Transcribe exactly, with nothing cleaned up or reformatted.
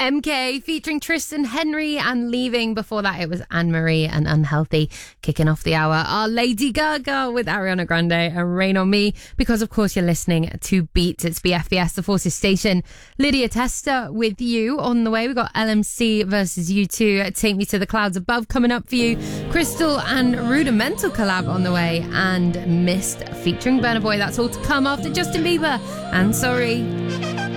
M K featuring Tristan Henry and Leaving. Before that, it was Anne-Marie and Unhealthy. Kicking off the hour, our Lady Gaga with Ariana Grande and Rain on Me, because of course you're listening to Beat. It's B F B S, the Forces Station. Lydia Testa with you. On the way, we've got L M C versus U two, Take Me to the Clouds Above coming up for you. Crystal and Rudimental collab on the way, and Mist featuring Burna Boy. That's all to come after Justin Bieber and Sorry.